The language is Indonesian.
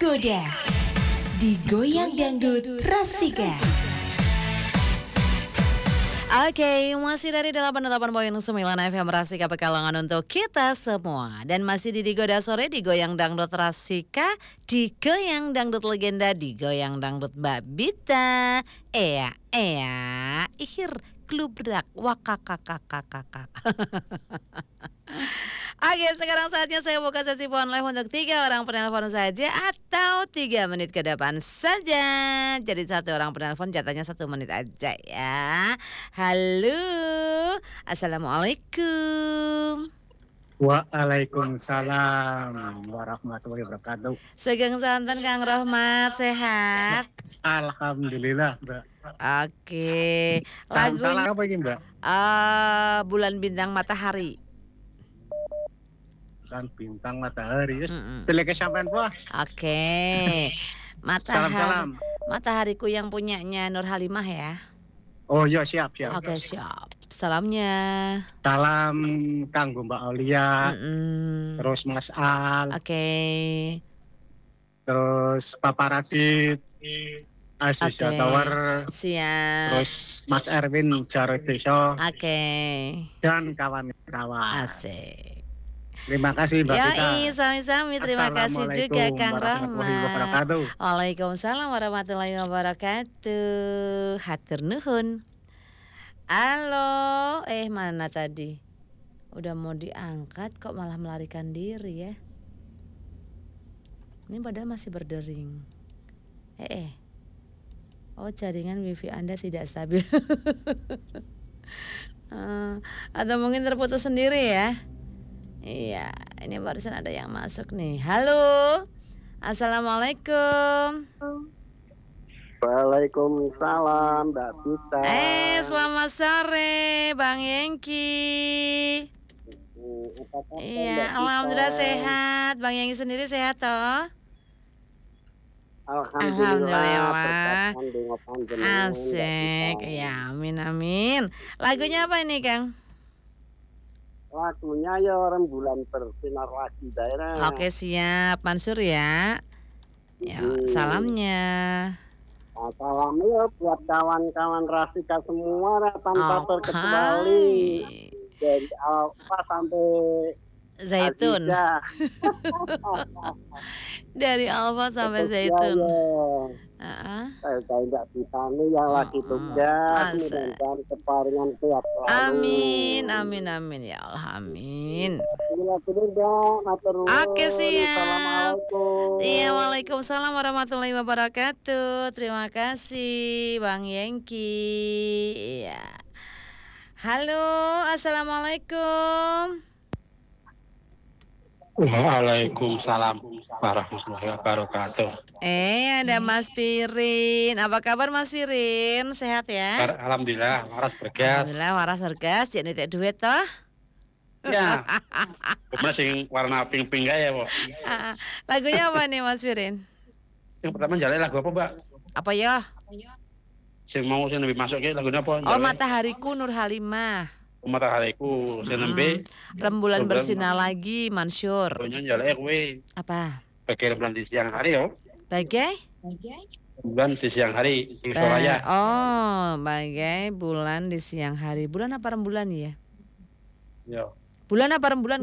tergoda, digoyang dangdut Rasika. Oke, masih dari 88.9 FM Rasika Pekalongan untuk kita semua. Dan masih di Digoda Sore, Digoyang Dangdut Rasika, Digoyang Dangdut Legenda, Digoyang Dangdut Babita. Ihir, klubrak, wakakakakakakak. Oke, sekarang saatnya saya buka sesi phone live untuk 3 orang penelpon saja atau 3 menit ke depan saja. Jadi 1 orang penelpon jatahnya 1 menit aja ya. Halo, Assalamualaikum. Waalaikumsalam warahmatullahi wabarakatuh. Sugeng santen Kang Rohmat, sehat? Alhamdulillah, Mbak. Oke. Salam apa ini, Mbak? Bulan bintang matahari. Kan bintang matahari. Pilih ke sampean, Pak. Oke. Matahari. Salam. Matahariku yang punyanya Nur Halimah ya. Oh iya, siap. Oke, siap. Salamnya. Salam kanggo Mbak Aulia. Terus Terus Mas Al. Oke. Terus Papa Radit. Aziza Tower. Siap. Terus Mas Erwin Jarod Deso. Oke. Dan kawan-kawan. Asik. Terima kasih Mbak Vita. Yoi, sami-sami. Terima kasih juga Kang Rahmat. Waalaikumsalam warahmatullahi wabarakatuh. Hatur nuhun. Halo, mana tadi? Udah mau diangkat kok malah melarikan diri ya. Ini padahal masih berdering. Oh, jaringan wifi Anda tidak stabil. Atau mungkin terputus sendiri ya. Iya, ini barusan ada yang masuk nih. Halo, Assalamualaikum. Waalaikumsalam, Mbak Vita. Selamat sore, Bang Yengki. Iya, alhamdulillah sehat. Bang Yengki sendiri sehat toh? Alhamdulillah. Asik. Ya, amin. Lagunya apa ini, Kang? Lagunya ya Rembulan Bersinar Lagi daerah. Oke, siap. Mansur ya. Ya, salamnya. Salamnya ya buat kawan-kawan Rasika semua tanpa terkecuali. Dari Alfa sampai Zaitun. Dari Alfa sampai Zaitun. Saya tidak bisa nih yang lagi tugas dan keparingan sehat selalu. Amin ya Allah, amin. Oke, siap. Assalamualaikum. Iya, waalaikumsalam warahmatullahi wabarakatuh. Terima kasih Bang Yengki. Iya. Halo, assalamualaikum. Waalaikumsalam warahmatullahi wabarakatuh. Ada Mas Pirin. Apa kabar Mas Pirin? Sehat ya? Alhamdulillah, waras bergas. Alhamdulillah waras bergas. Jadi tidak duit toh? Ya. Kemudian sing warna pink-pink ya, Bu. Lagunya apa nih Mas Pirin? Yang pertama jalan lagu apa, Mbak? Apa ya? Sing lebih masuk ke lagunya apa? Oh, Matahariku Nur Halimah. Matahariku, sing nembe. Rembulan Bersinar Lagi, Mansur. Pokoknya jalan kowe. Apa? Bagai rembulan di siang hari yo. Bagai? Bulan di siang hari di Surabaya. Bagai bulan di siang hari. Bulan apa rembulan ya? Yo. Bulan apa rembulan?